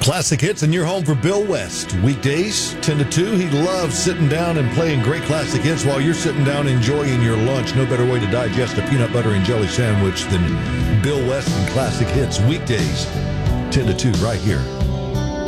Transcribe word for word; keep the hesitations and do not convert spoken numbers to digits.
Classic Hits in your home for Bill West. Weekdays, ten to two. He loves sitting down and playing great classic hits while you're sitting down enjoying your lunch. No better way to digest a peanut butter and jelly sandwich than Bill West and Classic Hits. Weekdays, ten to two, right here